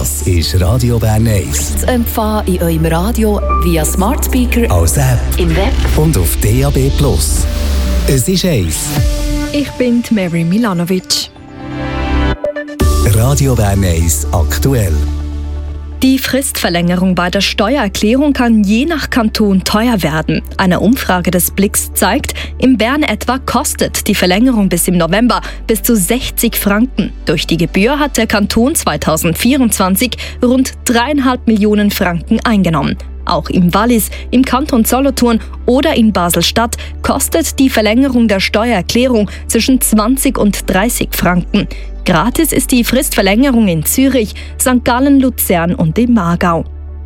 Das ist Radio Bern 1. Zu empfangen in eurem Radio via Smart Speaker, als App im Web und auf DAB+. Es ist 1. Ich bin Mary Milanovic. Radio Bern 1 aktuell. Die Fristverlängerung bei der Steuererklärung kann je nach Kanton teuer werden. Eine Umfrage des Blicks zeigt, in Bern etwa kostet die Verlängerung bis im November bis zu 60 Franken. Durch die Gebühr hat der Kanton 2024 rund 3,5 Millionen Franken eingenommen. Auch im Wallis, im Kanton Solothurn oder in Basel-Stadt kostet die Verlängerung der Steuererklärung zwischen 20 und 30 Franken. Gratis ist die Fristverlängerung in Zürich, St. Gallen, Luzern und im Aargau.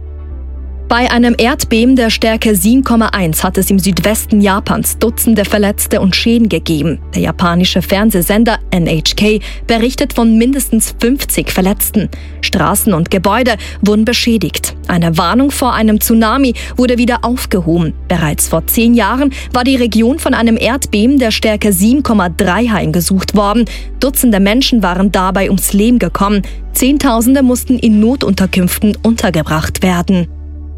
Bei einem Erdbeben der Stärke 7,1 hat es im Südwesten Japans Dutzende Verletzte und Schäden gegeben. Der japanische Fernsehsender NHK berichtet von mindestens 50 Verletzten. Straßen und Gebäude wurden beschädigt. Eine Warnung vor einem Tsunami wurde wieder aufgehoben. Bereits vor 10 Jahren war die Region von einem Erdbeben der Stärke 7,3 heimgesucht worden. Dutzende Menschen waren dabei ums Leben gekommen. Zehntausende mussten in Notunterkünften untergebracht werden.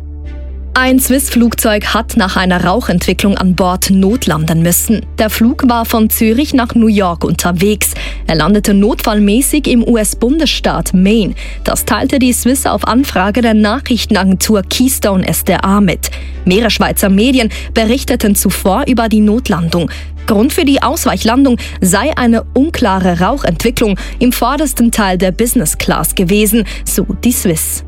Ein Swiss-Flugzeug hat nach einer Rauchentwicklung an Bord notlanden müssen. Der Flug war von Zürich nach New York unterwegs. Er landete notfallmäßig im US-Bundesstaat Maine. Das teilte die Swiss auf Anfrage der Nachrichtenagentur Keystone SDA mit. Mehrere Schweizer Medien berichteten zuvor über die Notlandung. Grund für die Ausweichlandung sei eine unklare Rauchentwicklung im vordersten Teil der Business Class gewesen, so die Swiss.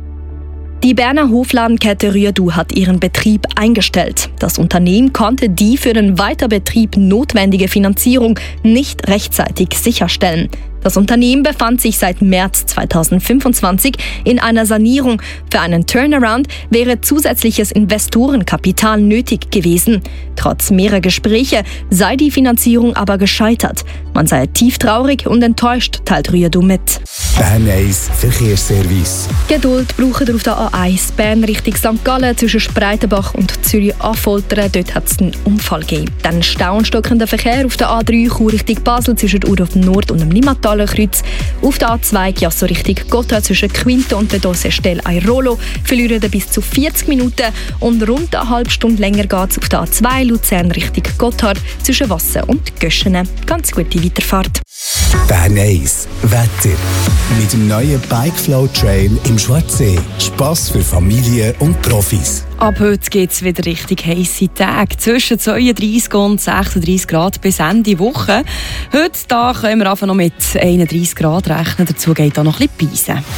Die Berner Hofladenkette Rührdu hat ihren Betrieb eingestellt. Das Unternehmen konnte die für den Weiterbetrieb notwendige Finanzierung nicht rechtzeitig sicherstellen. Das Unternehmen befand sich seit März 2025 in einer Sanierung. Für einen Turnaround wäre zusätzliches Investorenkapital nötig gewesen. Trotz mehrerer Gespräche sei die Finanzierung aber gescheitert. Man sei tief traurig und enttäuscht, teilt Rührdu mit. Bern 1 Verkehrsservice. Geduld braucht ihr auf der A1 Bern Richtung St. Gallen zwischen Spreitenbach und Zürich-Affoltern. Dort hat es einen Unfall gegeben. Dann Stau und stockender Verkehr auf der A3 Chur Richtung Basel zwischen Urdorf Nord und dem Limmatalenkreuz. Auf der A2 Giasso Richtung Gotthard zwischen Quinte und Bedosestel Airolo verlieren bis zu 40 Minuten und rund eine halbe Stunde länger geht es auf der A2 Luzern Richtung Gotthard zwischen Wassen und Göschenen. Ganz gute Weiterfahrt. Bern 1 Wetter. Mit dem neuen Bikeflow Trail im Schwarzsee. Spass für Familien und Profis. Ab heute geht es wieder richtig heisse Tage. Zwischen 32 und 36 Grad bis Ende Woche. Heute da können wir einfach noch mit 31 Grad rechnen. Dazu geht auch noch ein bisschen Beisen.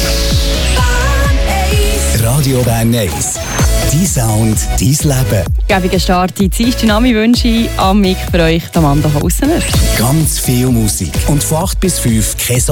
Radio Bern 1. Dein Sound, dein Leben. Gäbigen Start in die Dynamik wünsche ich am Mic für euch, Amanda Hausener. Ganz viel Musik. Und von 8 bis 5 kein